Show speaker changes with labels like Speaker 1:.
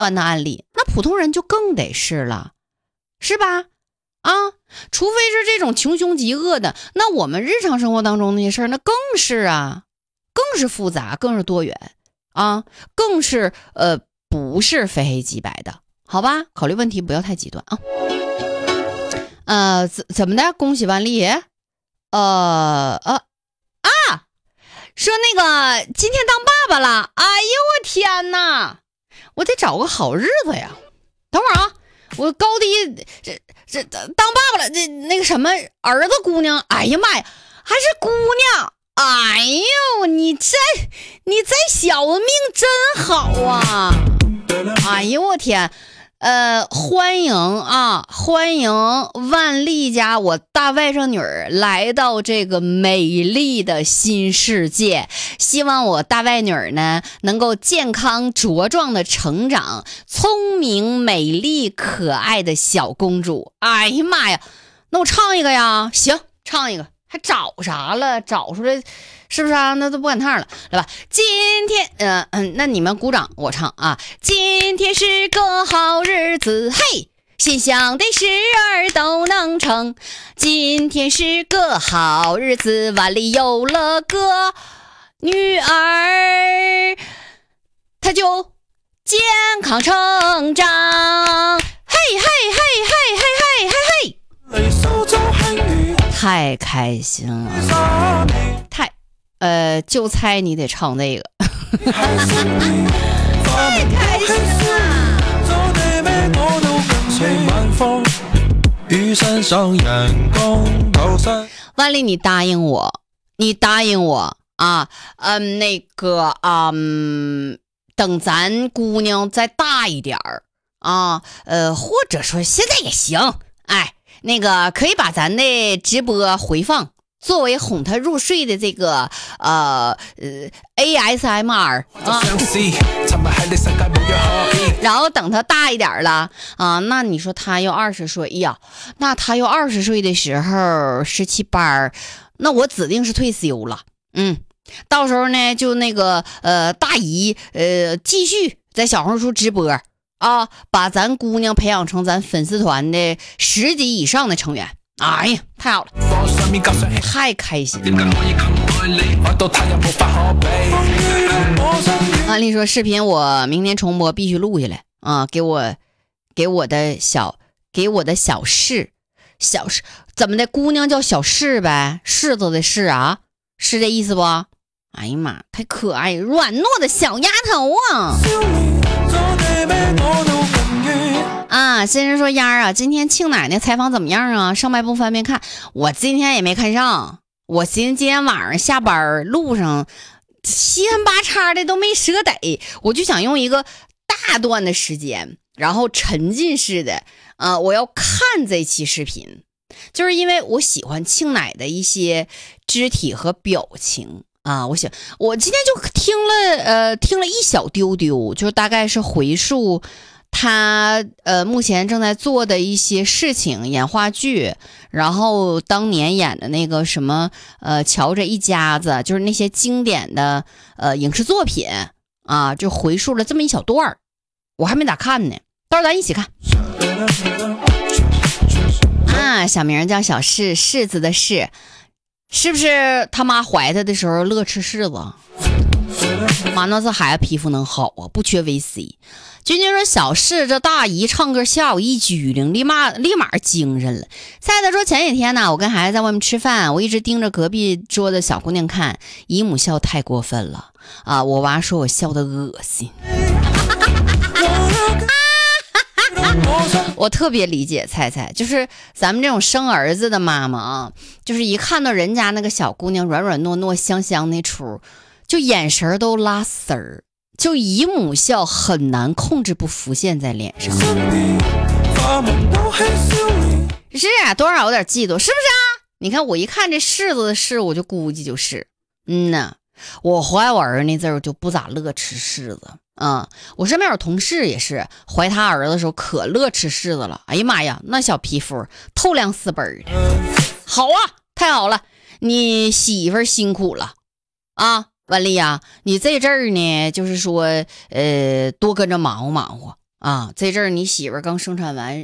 Speaker 1: 的案例，那普通人就更得是了，是吧？啊，除非是这种穷凶极恶的，那我们日常生活当中那些事儿，那更是啊，更是复杂，更是多元啊，更是不是非黑即白的，好吧？考虑问题不要太极端啊。怎么的？恭喜万丽。说那个今天当爸爸了，哎呦我天哪，我得找个好日子呀。等会儿啊，我高低这当爸爸了，那个什么儿子姑娘，哎呀妈呀，还是姑娘，哎呦你这小的命真好啊，哎呦我天。欢迎万丽家我大外甥女儿来到这个美丽的新世界，希望我大外女儿呢能够健康茁壮的成长，聪明美丽可爱的小公主。哎呀妈呀，那我唱一个呀，行，唱一个，还找啥了？找出来是不是啊？那都不赶趟了，来吧。今天，那你们鼓掌，我唱啊。今天是个好日子，嘿，心想的事儿都能成。今天是个好日子，万里有了个女儿，她就健康成长。嘿嘿嘿嘿嘿嘿嘿嘿，太开心了，就猜你得唱那个。太开心了！万丽，你答应我啊，等咱姑娘再大一点儿啊，或者说现在也行，哎，那个可以把咱的直播回放。作为哄他入睡的这个ASMR 啊，然后等他大一点了啊，那你说他要20岁呀？那他要20岁的时候17班，那我指定是退休了。到时候呢，就那个大姨继续在小红书直播啊，把咱姑娘培养成咱粉丝团的10级以上的成员。哎呀，太好了，太开心了！安利说视频我明天重播必须录下来啊，给我的小事，怎么的？姑娘叫小事呗，柿子的柿啊，是这意思不？哎呀妈，太可爱，软糯的小丫头啊！先生说丫儿啊，今天庆奶奶采访怎么样啊？上麦不方便看，我今天也没看上。我寻思今天晚上下班路上稀罕八叉的都没舍得，我就想用一个大段的时间，然后沉浸式的我要看这期视频，就是因为我喜欢庆奶的一些肢体和表情啊。我今天就听了一小丢丢，就大概是回述他目前正在做的一些事情，演话剧，然后当年演的那个什么乔这一家子，就是那些经典的影视作品啊，就回述了这么一小段儿，我还没咋看呢，到时候咱一起看啊。小名叫小柿，柿子的柿，是不是他妈怀他的时候乐吃柿子？妈，那这孩子皮肤能好啊，不缺维 C。君君说小柿这大姨唱歌吓我一激灵，立马精神了。赛德说前几天呢，我跟孩子在外面吃饭，我一直盯着隔壁桌的小姑娘看，姨母笑太过分了啊！我娃说我笑得恶心。我特别理解菜菜，就是咱们这种生儿子的妈妈啊，就是一看到人家那个小姑娘软软糯糯香香那出，就眼神都拉丝儿，就姨母笑很难控制不浮现在脸上。是啊，多少有点嫉妒，是不是啊？你看我一看这柿子的柿，我就估计就是我怀我儿那阵儿就不咋乐吃柿子啊。我身边有同事也是怀他儿子的时候可乐吃柿子了，哎呀妈呀，那小皮肤透亮4本的，好啊，太好了，你媳妇儿辛苦了啊。万丽啊，你这阵儿呢，就是说多跟着忙活忙活啊，这阵儿你媳妇儿刚生产完